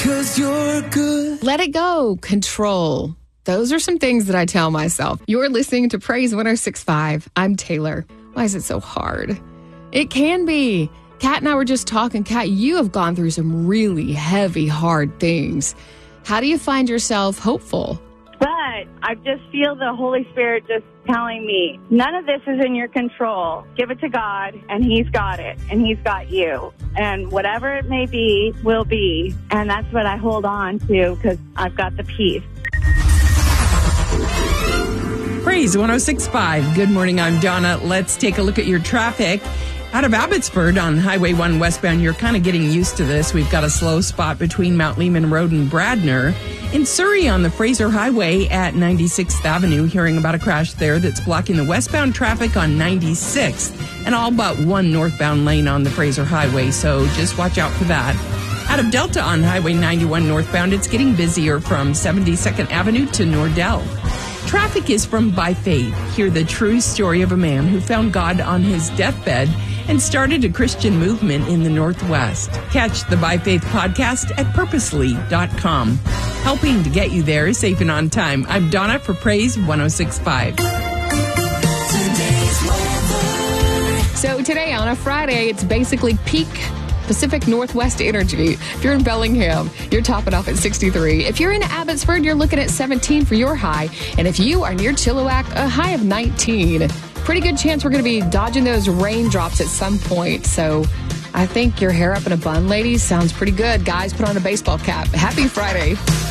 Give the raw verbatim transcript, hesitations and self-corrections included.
'cause you're good. Let it go. Control. Those are some things that I tell myself. You're listening to Praise one oh six point five. I'm Taylor. Why is it so hard? It can be. Kat and I were just talking. Kat, you have gone through some really heavy, hard things. How do you find yourself hopeful? But I just feel the Holy Spirit just telling me, none of this is in your control. Give it to God, and He's got it, and He's got you. And whatever it may be, will be. And that's what I hold on to because I've got the peace. Praise one oh six point five. Good morning, I'm Donna. Let's take a look at your traffic. Out of Abbotsford on Highway one westbound, you're kind of getting used to this. We've got a slow spot between Mount Lehman Road and Bradner. In Surrey on the Fraser Highway at ninety-sixth Avenue, hearing about a crash there that's blocking the westbound traffic on ninety-sixth and all but one northbound lane on the Fraser Highway, so just watch out for that. Out of Delta on Highway ninety-one northbound, it's getting busier from seventy-second Avenue to Nordell. Traffic is from By Faith. Hear the true story of a man who found God on his deathbed and started a Christian movement in the Northwest. Catch the By Faith podcast at purposely dot com. Helping to get you there safe and on time. I'm Donna for Praise one oh six point five. So today on a Friday, it's basically peak Pacific Northwest energy. If you're in Bellingham, you're topping off at sixty-three. If you're in Abbotsford, you're looking at seventeen for your high. And if you are near Chilliwack, a high of nineteen. Pretty good chance we're going to be dodging those raindrops at some point. So I think your hair up in a bun, ladies, sounds pretty good. Guys, put on a baseball cap. Happy Friday.